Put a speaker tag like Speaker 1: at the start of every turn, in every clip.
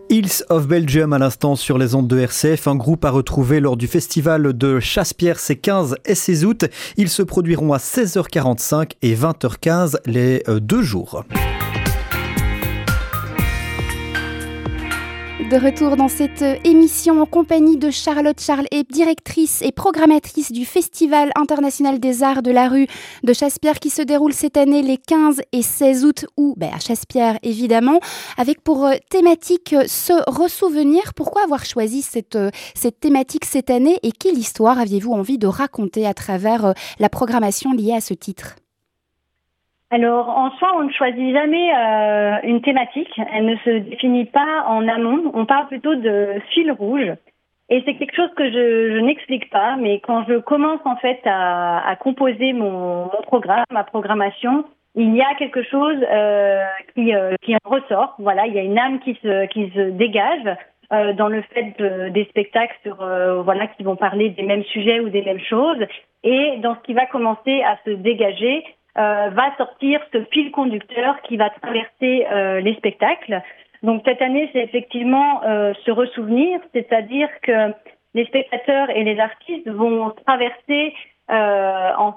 Speaker 1: Hills of Belgium à l'instant sur les ondes de RCF, un groupe à retrouver lors du festival de Chassepierre ces 15 et 16 août. Ils se produiront à 16h45 et 20h15 les 2 jours.
Speaker 2: De retour dans cette émission en compagnie de Charlotte Charles, directrice et programmatrice du Festival international des arts de la rue de Chassepierre qui se déroule cette année les 15 et 16 août à Chassepierre évidemment, avec pour thématique se ressouvenir. Pourquoi avoir choisi cette thématique cette année et quelle histoire aviez-vous envie de raconter à travers la programmation liée à ce titre ?
Speaker 3: Alors, en soi, on ne choisit jamais une thématique. Elle ne se définit pas en amont. On parle plutôt de fil rouge. Et c'est quelque chose que je n'explique pas. Mais quand je commence en fait à composer mon programme, ma programmation, il y a quelque chose qui en ressort. Voilà, il y a une âme qui se dégage dans le fait des spectacles qui vont parler des mêmes sujets ou des mêmes choses. Et dans ce qui va commencer à se dégager, va sortir ce fil conducteur qui va traverser les spectacles. Donc cette année, c'est effectivement se ressouvenir, c'est-à-dire que les spectateurs et les artistes vont traverser la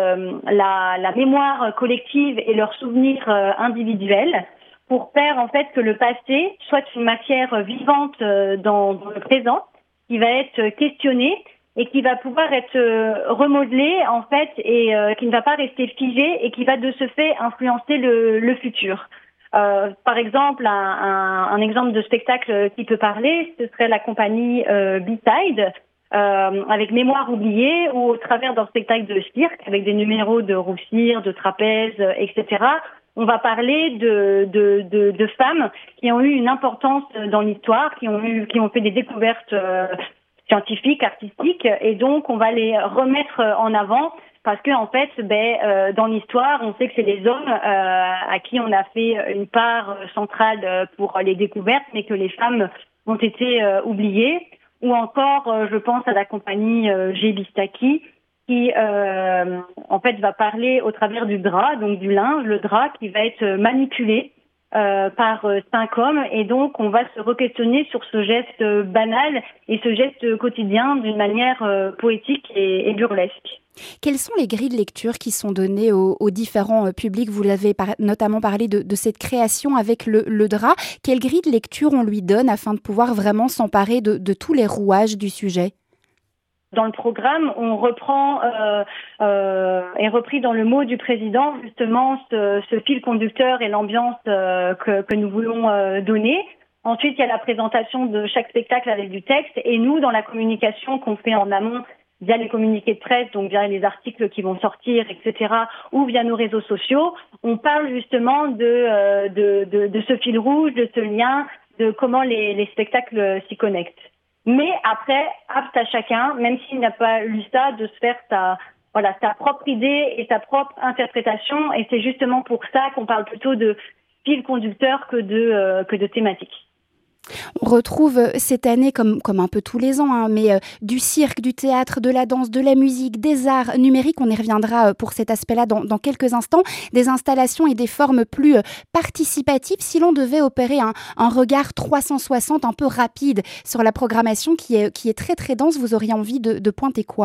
Speaker 3: mémoire collective et leurs souvenirs individuels pour faire en fait que le passé soit une matière vivante dans le présent qui va être questionnée et qui va pouvoir être remodelé en fait et qui ne va pas rester figé et qui va de ce fait influencer le futur. Par exemple, un exemple de spectacle qui peut parler, ce serait la compagnie B-Side avec Mémoire oubliée, où au travers d'un spectacle de cirque avec des numéros de roue cire, de trapèze, etc., on va parler de femmes qui ont eu une importance dans l'histoire, qui ont fait des découvertes scientifiques, artistiques, et donc on va les remettre en avant parce que en fait, dans l'histoire, on sait que c'est les hommes à qui on a fait une part centrale pour les découvertes, mais que les femmes ont été oubliées. Ou encore, je pense à la compagnie G-Bistaki qui en fait va parler au travers du drap, donc du linge, le drap qui va être manipulé par 5 hommes, et donc on va se re-questionner sur ce geste banal et ce geste quotidien d'une manière poétique et burlesque.
Speaker 2: Quelles sont les grilles de lecture qui sont données aux différents publics ? Vous avez notamment parlé de cette création avec le drap. Quelle grille de lecture on lui donne afin de pouvoir vraiment s'emparer de tous les rouages du sujet ?
Speaker 3: Dans le programme, on reprend est repris dans le mot du président justement ce fil conducteur et l'ambiance que nous voulons donner. Ensuite, il y a la présentation de chaque spectacle avec du texte, et nous, dans la communication qu'on fait en amont via les communiqués de presse, donc via les articles qui vont sortir, etc., ou via nos réseaux sociaux, on parle justement de ce fil rouge, de ce lien, de comment les spectacles s'y connectent. Mais après, apte à chacun, même s'il n'a pas lu ça, de se faire sa propre idée et sa propre interprétation. Et c'est justement pour ça qu'on parle plutôt de fil conducteur que de thématique.
Speaker 2: On retrouve cette année, comme un peu tous les ans, mais du cirque, du théâtre, de la danse, de la musique, des arts numériques. On y reviendra pour cet aspect-là dans quelques instants. Des installations et des formes plus participatives. Si l'on devait opérer un regard 360 un peu rapide sur la programmation qui est très très dense, vous auriez envie de pointer quoi ?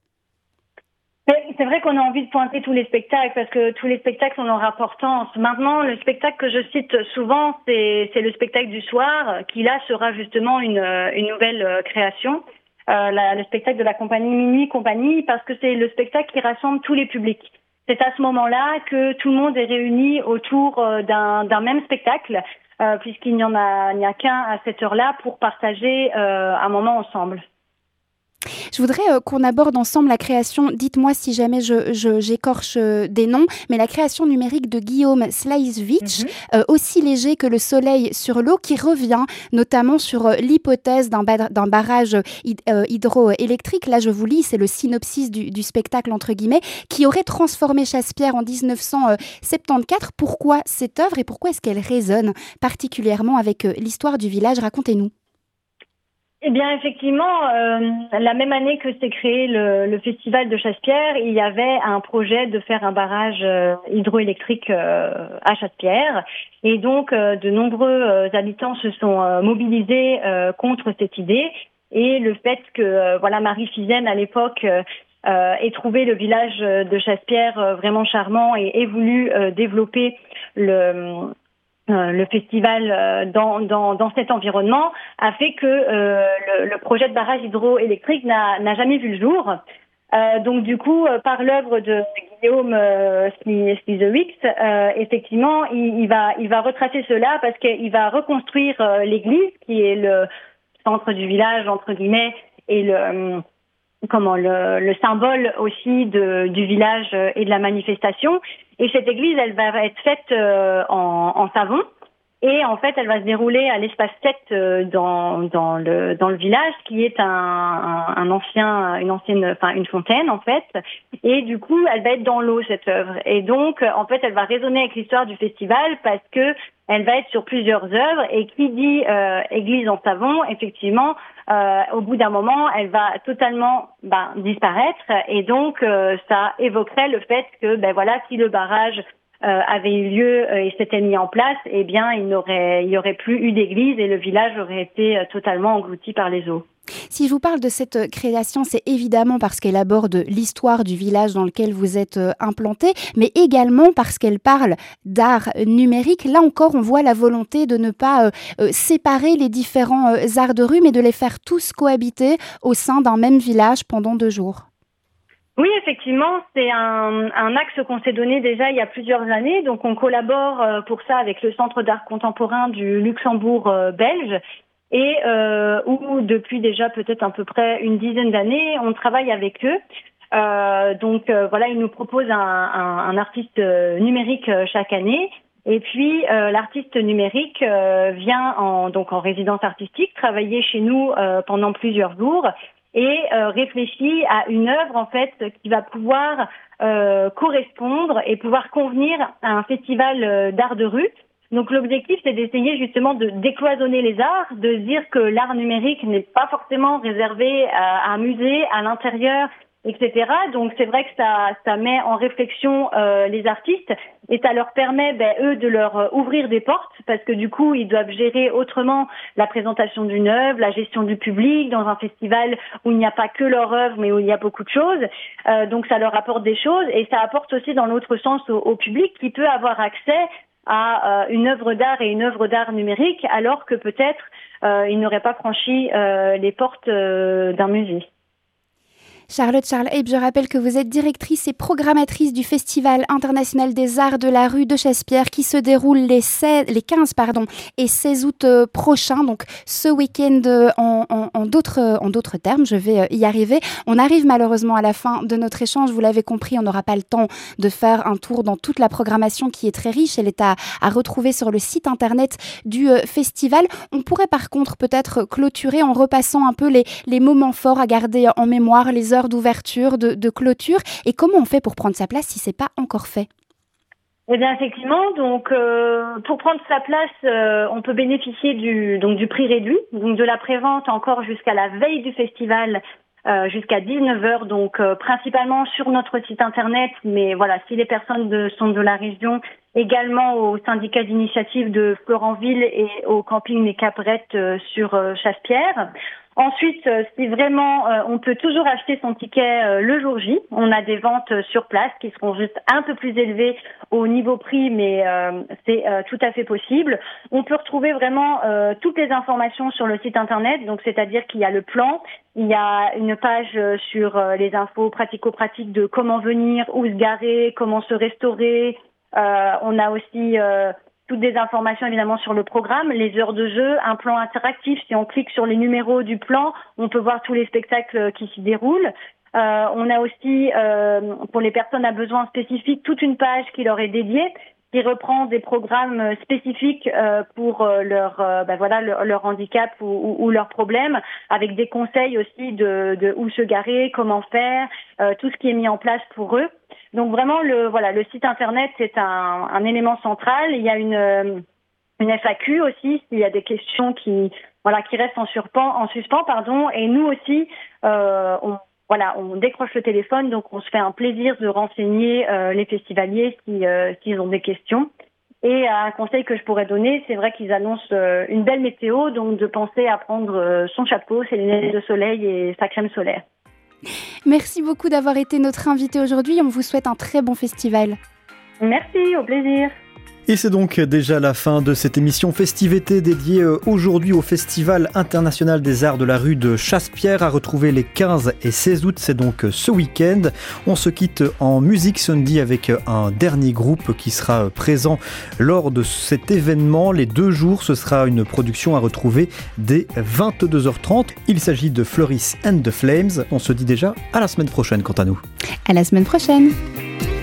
Speaker 3: C'est vrai qu'on a envie de pointer tous les spectacles parce que tous les spectacles ont leur importance. Maintenant, le spectacle que je cite souvent, c'est le spectacle du soir qui là sera justement une nouvelle création. Le spectacle de la compagnie Minuit Compagnie, parce que c'est le spectacle qui rassemble tous les publics. C'est à ce moment-là que tout le monde est réuni autour d'un même spectacle, puisqu'il n'y a qu'un à cette heure-là pour partager un moment ensemble.
Speaker 2: Je voudrais qu'on aborde ensemble la création, dites-moi si jamais j'écorche des noms, mais la création numérique de Guillaume Slajewicz, aussi léger que le soleil sur l'eau, qui revient notamment sur l'hypothèse d'un barrage hydroélectrique. Là, je vous lis, c'est le synopsis du spectacle, entre guillemets, qui aurait transformé Chassepierre en 1974. Pourquoi cette œuvre et pourquoi est-ce qu'elle résonne particulièrement avec l'histoire du village ? Racontez-nous.
Speaker 3: Eh bien, effectivement, la même année que s'est créé le festival de Chassepierre, il y avait un projet de faire un barrage hydroélectrique à Chassepierre. Et donc, de nombreux habitants se sont mobilisés contre cette idée. Et le fait que Marie Fizennes, à l'époque, ait trouvé le village de Chassepierre vraiment charmant et ait voulu développer le festival dans cet environnement a fait que le projet de barrage hydroélectrique n'a jamais vu le jour. Donc du coup, par l'œuvre de Guillaume Slizewicz, effectivement, il va retracer cela parce qu'il va reconstruire l'église qui est le centre du village entre guillemets et le symbole aussi du village et de la manifestation. Et cette église, elle va être faite en savon. Et en fait, elle va se dérouler à l'espace 7 dans le village, qui est une fontaine en fait. Et du coup, elle va être dans l'eau cette œuvre. Et donc, en fait, elle va résonner avec l'histoire du festival parce que elle va être sur plusieurs œuvres. Et qui dit église en savon, effectivement, au bout d'un moment, elle va totalement disparaître. Et donc, ça évoquerait le fait que, si le barrage avait eu lieu et s'était mis en place, eh bien, il y aurait plus eu d'église et le village aurait été totalement englouti par les eaux.
Speaker 2: Si je vous parle de cette création, c'est évidemment parce qu'elle aborde l'histoire du village dans lequel vous êtes implanté, mais également parce qu'elle parle d'art numérique. Là encore, on voit la volonté de ne pas séparer les différents arts de rue, mais de les faire tous cohabiter au sein d'un même village pendant 2 jours.
Speaker 3: Oui, effectivement, c'est un axe qu'on s'est donné déjà il y a plusieurs années. Donc, on collabore pour ça avec le Centre d'art contemporain du Luxembourg belge et où depuis déjà peut-être à peu près une dizaine d'années, on travaille avec eux. Ils nous proposent un artiste numérique chaque année. Et puis, l'artiste numérique vient en résidence artistique travailler chez nous pendant plusieurs jours. Et réfléchit à une œuvre en fait qui va pouvoir correspondre et pouvoir convenir à un festival d'art de rue. Donc l'objectif c'est d'essayer justement de décloisonner les arts, de dire que l'art numérique n'est pas forcément réservé à un musée, à l'intérieur, etc. Donc c'est vrai que ça met en réflexion les artistes et ça leur permet eux de leur ouvrir des portes parce que du coup ils doivent gérer autrement la présentation d'une œuvre, la gestion du public dans un festival où il n'y a pas que leur œuvre mais où il y a beaucoup de choses. Donc ça leur apporte des choses et ça apporte aussi dans l'autre sens au public qui peut avoir accès à une œuvre d'art et une œuvre d'art numérique alors que peut-être ils n'auraient pas franchi les portes d'un musée.
Speaker 2: Charlotte Charles-Abe, je rappelle que vous êtes directrice et programmatrice du Festival international des arts de la rue de Chassepierre qui se déroule les 15 et 16 août prochains, donc ce week-end en d'autres termes, je vais y arriver. On arrive malheureusement à la fin de notre échange, vous l'avez compris, on n'aura pas le temps de faire un tour dans toute la programmation qui est très riche, elle est à retrouver sur le site internet du festival. On pourrait par contre peut-être clôturer en repassant un peu les moments forts à garder en mémoire, les heures d'ouverture, de clôture, et comment on fait pour prendre sa place si c'est pas encore fait?
Speaker 3: Eh bien effectivement, donc pour prendre sa place, on peut bénéficier du prix réduit, donc de la prévente encore jusqu'à la veille du festival, jusqu'à 19h, donc principalement sur notre site internet, mais voilà, si les personnes sont de la région, également au syndicat d'initiative de Florentville et au camping Les Caprettes sur Chassepierre. Ensuite, si vraiment on peut toujours acheter son ticket le jour J, on a des ventes sur place qui seront juste un peu plus élevées au niveau prix, mais c'est tout à fait possible. On peut retrouver vraiment toutes les informations sur le site internet, donc c'est-à-dire qu'il y a le plan, il y a une page sur les infos pratico-pratiques de comment venir, où se garer, comment se restaurer. On a aussi toutes des informations évidemment sur le programme, les heures de jeu, un plan interactif. Si on clique sur les numéros du plan, on peut voir tous les spectacles qui s'y déroulent. On a aussi, pour les personnes à besoins spécifiques, toute une page qui leur est dédiée, qui reprend des programmes spécifiques pour leur handicap ou leurs problèmes, avec des conseils aussi de où se garer, comment faire, tout ce qui est mis en place pour eux. Donc vraiment le site internet c'est un élément central. Il y a une FAQ aussi s'il y a des questions qui qui reste en suspens, pardon. Et nous aussi, on décroche le téléphone, donc on se fait un plaisir de renseigner les festivaliers s'ils ont des questions. Et un conseil que je pourrais donner, c'est vrai qu'ils annoncent une belle météo, donc de penser à prendre son chapeau, ses lunettes de soleil et sa crème solaire.
Speaker 2: Merci beaucoup d'avoir été notre invité aujourd'hui. On vous souhaite un très bon festival.
Speaker 3: Merci, au plaisir.
Speaker 1: Et c'est donc déjà la fin de cette émission Festivités dédiée aujourd'hui au Festival international des arts de la rue de Chassepierre, à retrouver les 15 et 16 août, c'est donc ce week-end. On se quitte en musique Sunday avec un dernier groupe qui sera présent lors de cet événement. Les 2 jours, ce sera une production à retrouver dès 22h30. Il s'agit de Floris and the Flames. On se dit déjà à la semaine prochaine quant à nous.
Speaker 2: À la semaine prochaine.